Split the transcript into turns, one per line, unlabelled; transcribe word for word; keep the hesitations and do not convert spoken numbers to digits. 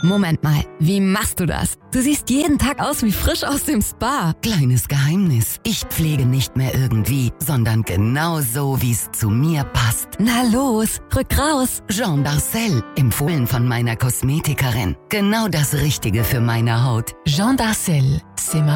Moment mal, wie machst du das? Du siehst jeden Tag aus wie frisch aus dem Spa.
Kleines Geheimnis. Ich pflege nicht mehr irgendwie, sondern genau so, wie es zu mir passt.
Na los, rück raus.
Jean Darcel, empfohlen von meiner Kosmetikerin. Genau das Richtige für meine Haut.
Jean Darcel, c'est